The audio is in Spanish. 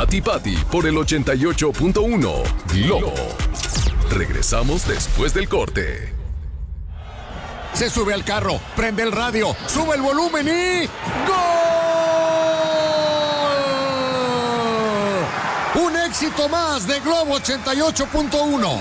Pati Pati por el 88.1 Globo. Regresamos después del corte. Se sube al carro, prende el radio, sube el volumen y ¡gol! Un éxito más de Globo 88.1.